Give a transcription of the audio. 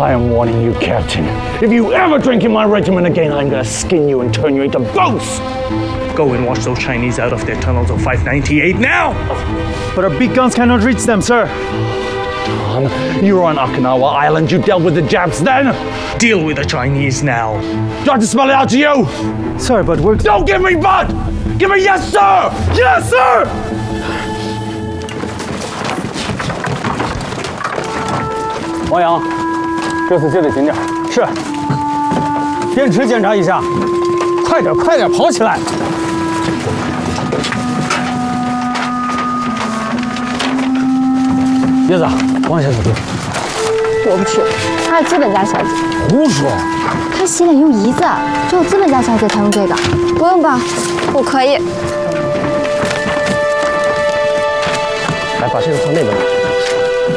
I am warning you, Captain. If you ever drink in my regiment again, I'm gonna skin you and turn you into ghosts! Go and wash those Chinese out of their tunnels of 598 now! But our big guns cannot reach them, sir. Tom, you were on Okinawa Island. You dealt with the Japs then. Deal with the Chinese now. Do I have to spell it out to you? Sir, but we're... Don't give me but! Give me yes, sir! Yes, sir! 王阳，这次接得紧点。是。电池检查一下。快点，快点，跑起来！叶子，王小姐。 我不去，她是资本家小姐。 胡说！ 她洗脸用胰子，只有资本家小姐才用这个。不用吧，我可以。 来，把这个放那边。